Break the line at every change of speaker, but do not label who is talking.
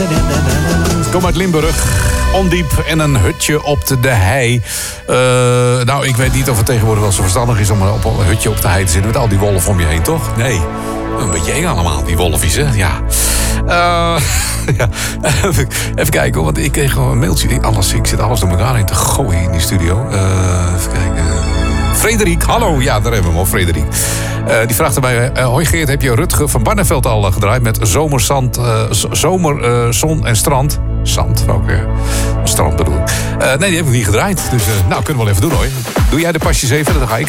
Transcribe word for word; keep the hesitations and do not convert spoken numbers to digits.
Kom uit Limburg. Ondiep en een hutje op de, de hei. Uh, nou, ik weet niet of het tegenwoordig wel zo verstandig is om op een hutje op de hei te zitten met al die wolven om je heen, toch? Nee. Een beetje eng allemaal, die wolfjes, hè? Ja. Uh, ja. Even, even kijken, hoor, want ik kreeg gewoon een mailtje. Alles, ik zit alles door elkaar heen te gooien in die studio. Uh, even kijken. Frederik, hallo. Ja, daar hebben we hem al, Frederik. Uh, die vraagt erbij, uh, hoi Geert, heb je Rutger van Barneveld al uh, gedraaid met zomerzand, uh, zomer, uh, zon en strand? Zand, ook weer. Strand bedoel ik. Uh, nee, die heb ik niet gedraaid. Dus uh, nou, kunnen we wel even doen hoor. Doe jij de pasjes even, dan ga ik